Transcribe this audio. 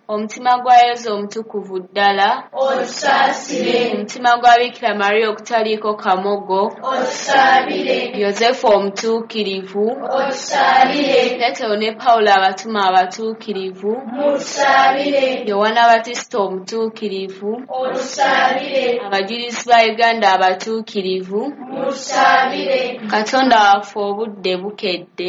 omutima gwa Yesu omutukuvu ddala otusaasire, omutima gwa Bikira Mariya okutaliiko kamogo otusaabire, Yozefu omutuukirivu otusaabire, Peetero ne Pawulo abatuma abatuukirivu mutusaabire, Yowaana Batisita omutuukirivu otusaabire, abajulizi ba Uganda abatuukirivu mutusaabire. Katonda waffe obudde bukedde